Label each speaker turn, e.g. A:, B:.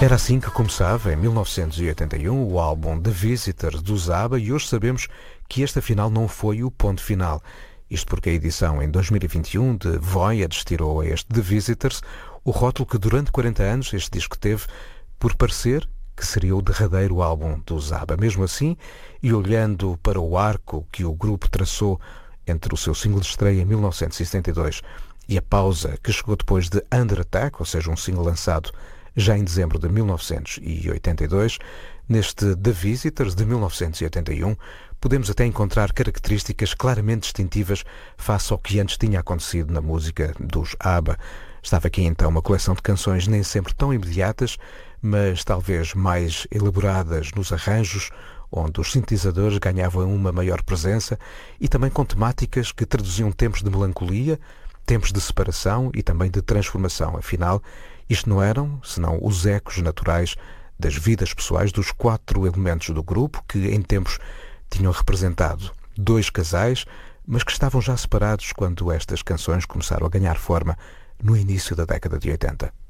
A: Era assim que começava, em 1981, o álbum The Visitors dos ABBA, e hoje sabemos que este afinal não foi o ponto final. Isto porque a edição em 2021 de Voyage tirou a este The Visitors o rótulo que durante 40 anos este disco teve, por parecer que seria o derradeiro álbum dos ABBA. Mesmo assim, e olhando para o arco que o grupo traçou entre o seu single de estreia em 1972 e a pausa que chegou depois de Under Attack, ou seja, um single lançado já em dezembro de 1982, neste The Visitors de 1981, podemos até encontrar características claramente distintivas face ao que antes tinha acontecido na música dos ABBA. Estava aqui então uma coleção de canções nem sempre tão imediatas, mas talvez mais elaboradas nos arranjos, onde os sintetizadores ganhavam uma maior presença e também com temáticas que traduziam tempos de melancolia, tempos de separação e também de transformação. Afinal, isto não eram senão os ecos naturais das vidas pessoais dos 4 elementos do grupo que em tempos tinham representado 2 casais, mas que estavam já separados quando estas canções começaram a ganhar forma no início da década de 80.